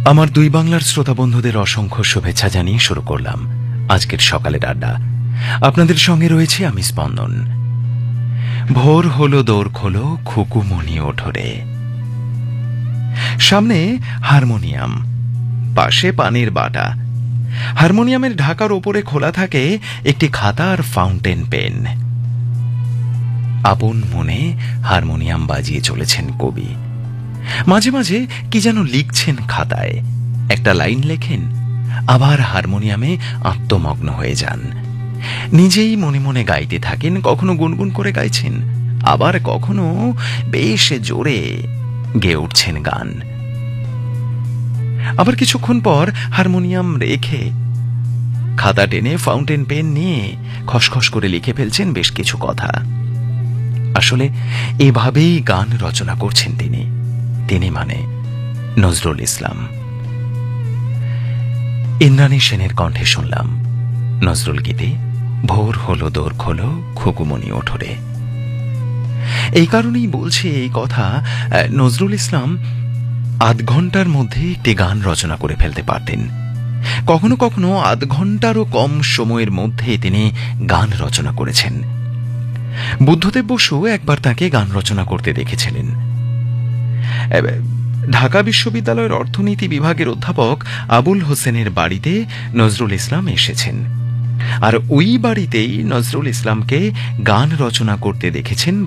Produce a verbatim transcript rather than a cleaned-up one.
আমার দুই বাংলার শ্রোতা বন্ধুদের অসংখ্য শুভেচ্ছা জানিয়ে শুরু করলাম আজকের সকালের আড্ডা। আপনাদের সঙ্গে রয়েছে আমি স্পন্দন। ভোর হলো দোর খোলো খুকুমনি ওঠরে। সামনে হারমোনিয়াম, পাশে পানির বাটা। হারমোনিয়ামের ঢাকার ওপরে খোলা থাকে একটি খাতা আর ফাউন্টেন পেন। আপন মনে হারমোনিয়াম বাজিয়ে চলেছেন কবি। মাঝে মাঝে কি যেন লিখছেন খাতায়, একটা লাইন লেখেন, আবার হারমোনিয়ামে আত্মমগ্ন হয়ে যান। নিজেই মনে মনে গাইতে থাকেন, কখনো গুনগুন করে গাইছেন, আবার কখনো বেশ জোরে গেয়ে উঠছেন গান। আবার কিছুক্ষণ পর হারমোনিয়াম রেখে খাতা টেনে ফাউন্টেন পেন নিয়ে খসখস করে লিখে ফেলছেন বেশ কিছু কথা। আসলে এভাবেই গান রচনা করছেন তিনি। তিনি মানে নজরুল ইসলাম। ইন্দ্রাণী সেনের কণ্ঠে শুনলাম নজরুল গীতি ভোর হলো দোর খোলো খুকুমনি ওঠরে। এই কারণেই বলছি এই কথা, নজরুল ইসলাম আধ ঘন্টার মধ্যে একটি গান রচনা করে ফেলতে পারতেন। কখনো কখনো আধ ঘন্টারও কম সময়ের মধ্যে তিনি গান রচনা করেছেন। বুদ্ধদেব বসু একবার তাকে গান রচনা করতে দেখেছিলেন। ঢাকা বিশ্ববিদ্যালয়ের অর্থনীতি বিভাগের অধ্যাপক আবুল হোসেনের বাড়িতে নজরুল ইসলাম এসেছেন, আর ওই বাড়িতেই নজরুল ইসলামকে গান রচনা করতে দেখেছেন